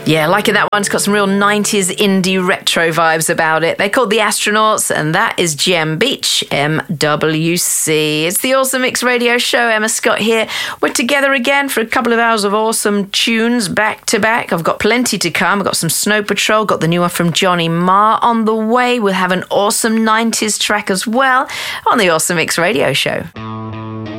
Yeah, like it. That one's got some real 90s indie retro vibes about it. They're called The Astronauts, and that is Gem Beach, MWC. It's the Awesome Mix Radio Show. Emma Scott here. We're together again for a couple of hours of awesome tunes back to back. I've got plenty to come. I've got some Snow Patrol, got the new one from Johnny Marr on the way. We'll have an awesome 90s track as well on the Awesome Mix Radio Show.